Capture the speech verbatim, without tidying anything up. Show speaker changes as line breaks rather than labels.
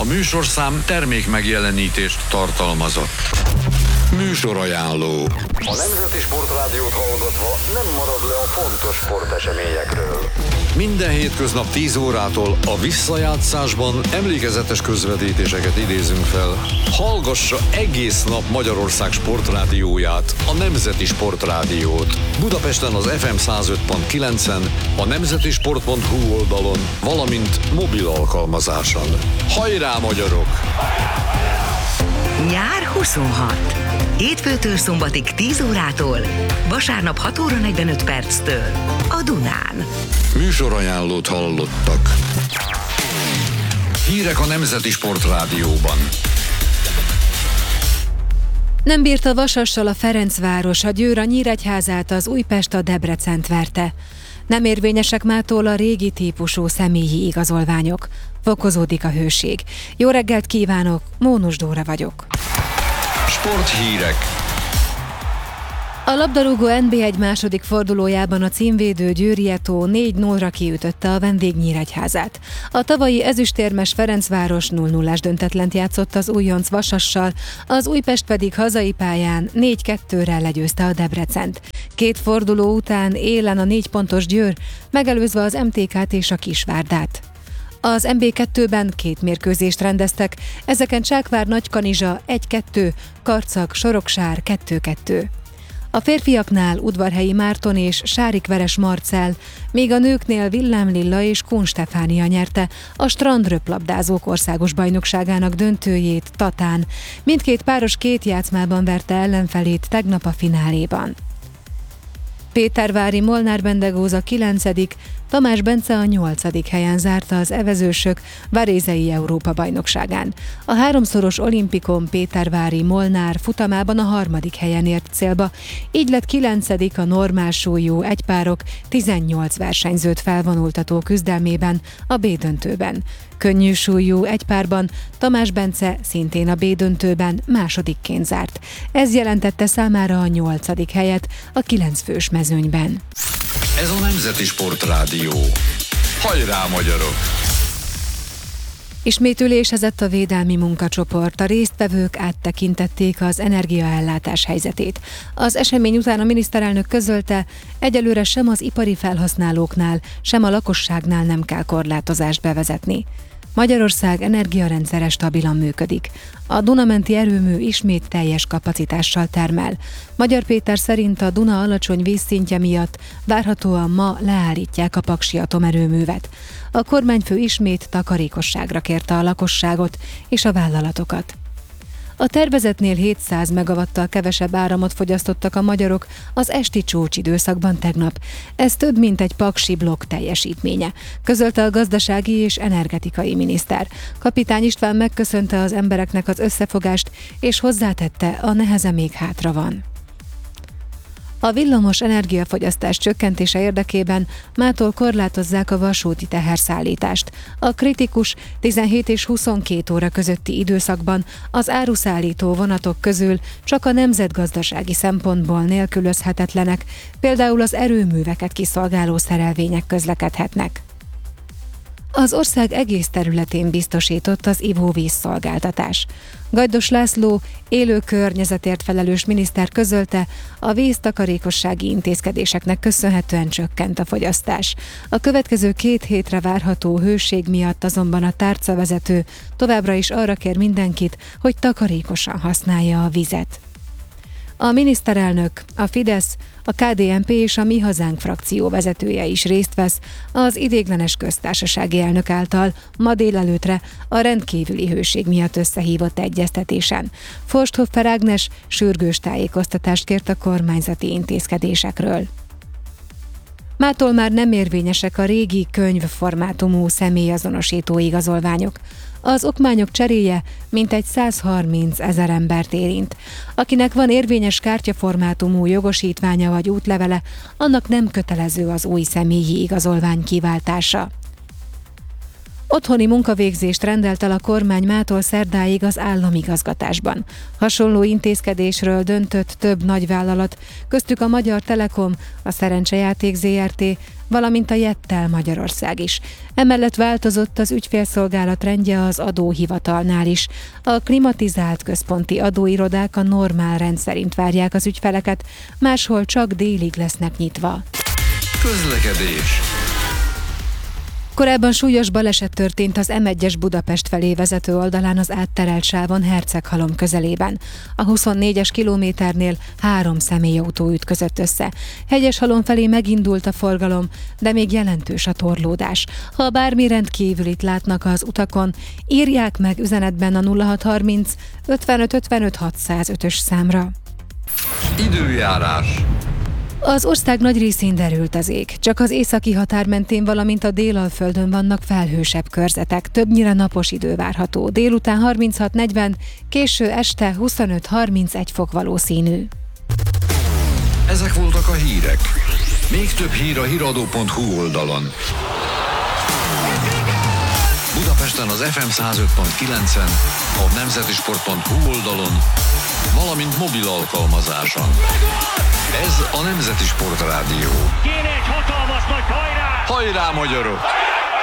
műsorszám termék megjelenítést tartalmazott. Műsorajánló.
A Nemzeti Sportrádiót hallgatva nem marad le a fontos sporteseményekről.
Minden hétköznap tíz órától a visszajátszásban emlékezetes közvetítéseket idézünk fel. Hallgassa egész nap Magyarország sportrádióját, a Nemzeti Sportrádiót. Budapesten az ef em száz öt pont kilencen, a nemzetisport pont hu oldalon, valamint mobil alkalmazáson. Hajrá, magyarok!
Nyár huszonhat. Hétfőtől szombatig tíz órától, vasárnap hat óra negyvenöt perctől a Dunán.
Műsorajánlót hallottak. Hírek a Nemzeti Sportrádióban.
Nem bírta Vasassal a Ferencváros, a Győr a Nyíregyházát, az Újpest a Debrecent verte. Nem érvényesek mától a régi típusú személyi igazolványok. Fokozódik a hőség. Jó reggelt kívánok, Mónus Dóra vagyok.
Sporthírek.
A labdarúgó en bé egy második fordulójában a címvédő Győri Eto négy nullra kiütötte a vendég Nyíregyházát. A tavalyi ezüstérmes Ferencváros nulla nullás döntetlent játszott az újonc Vasassal, az Újpest pedig hazai pályán négy kettőre legyőzte a Debrecent. Két forduló után élen a négy pontos Győr, megelőzve az em té ká-t és a Kisvárdát. Az en bé kettőben két mérkőzést rendeztek, ezeken Csákvár Nagykanizsa egy kettő, Karcag Soroksár kettő kettő. A férfiaknál Udvarhelyi Márton és Sárikveres Marcell, míg a nőknél Villám Lilla és Kun Stefánia nyerte a strandröplabdázók országos bajnokságának döntőjét Tatán. Mindkét páros két játszmában verte ellenfelét tegnap a fináléban. Pétervári Molnár Bendegóza kilencedik, Tamás Bence a nyolcadik helyen zárta az evezősök Varézei Európa-bajnokságán. A háromszoros olimpikon Pétervári Molnár futamában a harmadik helyen ért célba, így lett kilencedik a normál súlyú egypárok tizennyolc versenyzőt felvonultató küzdelmében a B-döntőben. Könnyű súlyú egypárban Tamás Bence szintén a B-döntőben másodikként zárt. Ez jelentette számára a nyolcadik helyet a kilencfős mezőnyben.
Ez a Nemzeti Sportrádió. Hajrá, magyarok!
Ismét ülésezett a védelmi munkacsoport, a résztvevők áttekintették az energiaellátás helyzetét. Az esemény után a miniszterelnök közölte, egyelőre sem az ipari felhasználóknál, sem a lakosságnál nem kell korlátozást bevezetni. Magyarország energiarendszere stabilan működik. A Dunamenti erőmű ismét teljes kapacitással termel. Magyar Péter szerint a Duna alacsony vízszintje miatt várhatóan ma leállítják a paksi atomerőművet. A kormányfő ismét takarékosságra kérte a lakosságot és a vállalatokat. A tervezetnél hétszáz megawattal kevesebb áramot fogyasztottak a magyarok az esti csúcsidőszakban tegnap. Ez több, mint egy paksi blokk teljesítménye, közölte a gazdasági és energetikai miniszter. Kapitány István megköszönte az embereknek az összefogást, és hozzátette, a neheze még hátra van. A villamos energiafogyasztás csökkentése érdekében mától korlátozzák a vasúti teherszállítást. A kritikus tizenhét és huszonkét óra közötti időszakban az áruszállító vonatok közül csak a nemzetgazdasági szempontból nélkülözhetetlenek, például az erőműveket kiszolgáló szerelvények közlekedhetnek. Az ország egész területén biztosított az ivóvízszolgáltatás. Gajdos László, élő környezetért felelős miniszter közölte, a víztakarékossági intézkedéseknek köszönhetően csökkent a fogyasztás. A következő két hétre várható hőség miatt azonban a tárcavezető továbbra is arra kér mindenkit, hogy takarékosan használja a vizet. A miniszterelnök, a Fidesz, a ká dé en pé és a Mi Hazánk frakció vezetője is részt vesz az ideiglenes köztársasági elnök által ma délelőtre a rendkívüli hőség miatt összehívott egyeztetésen. Forsthoffer Ágnes sürgős tájékoztatást kért a kormányzati intézkedésekről. Mától már nem érvényesek a régi könyvformátumú személyazonosító igazolványok. Az okmányok cseréje mintegy százharminc ezer embert érint. Akinek van érvényes kártyaformátumú jogosítványa vagy útlevele, annak nem kötelező az új személyi igazolvány kiváltása. Otthoni munkavégzést rendelt el a kormány mától szerdáig az államigazgatásban. Hasonló intézkedésről döntött több nagyvállalat, köztük a Magyar Telekom, a Szerencsejáték zé er té, valamint a Jettel Magyarország is. Emellett változott az ügyfélszolgálat rendje az adóhivatalnál is. A klimatizált központi adóirodák a normál rend szerint várják az ügyfeleket, máshol csak délig lesznek nyitva.
Közlekedés.
Korábban súlyos baleset történt az em egyes Budapest felé vezető oldalán az átterelt sávon Herceghalom közelében. A huszonnégyes kilométernél három személyautó ütközött össze. Hegyeshalom felé megindult a forgalom, de még jelentős a torlódás. Ha bármi rendkívülit látnak az utakon, írják meg üzenetben a nulla hat harminc ötvenöt ötvenöt hatszázötös számra.
Időjárás.
Az ország nagy részén derült az ég, csak az északi határ mentén, valamint a Délalföldön vannak felhősebb körzetek, többnyire napos idő várható. Délután harminchat negyven, késő este huszonöt harmincegy fok valószínű.
Ezek voltak a hírek. Még több hír a híradó pont hu oldalon. Budapesten az ef em száz öt pont kilencen, a nemzetisport pont hu oldalon, valamint mobil alkalmazáson. Ez a Nemzeti Sportrádió.
Kéne egy hatalmas nagy hajrá!
Hajrá, magyarok!